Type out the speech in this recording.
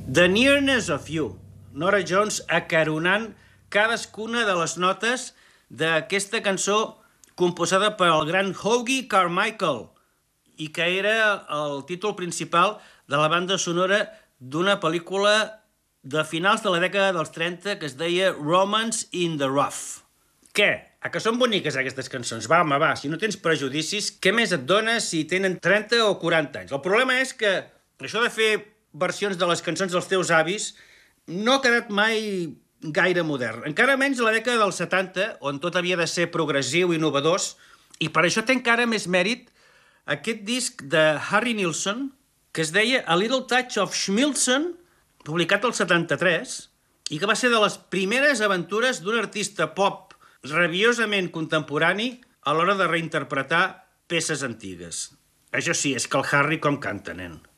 The Nearness of You. Norah Jones acaronant cadascuna de les notes d'aquesta cançó composada per el gran Hoagy Carmichael i que era el títol principal de la banda sonora d'una pel·lícula de finals de la dècada dels 30 que es deia Romance in the Rough. Què? A que són boniques aquestes cançons? Va, home, va, si no tens prejudicis, què més et dones si tenen 30 o 40 anys? El problema és que això de fer versions de les cançons dels teus avis no ha quedat mai gaire modern. Encara menys a la dècada dels 70, on tot havia de ser progressiu i innovadors, i per això té encara més mèrit aquest disc de Harry Nilsson, que es deia A Little Touch of Schmilsson, publicat al 73, i que va ser de les primeres aventures d'un artista pop rabiosament contemporani a l'hora de reinterpretar peces antigues. Això sí, és que el Harry com canta, nen.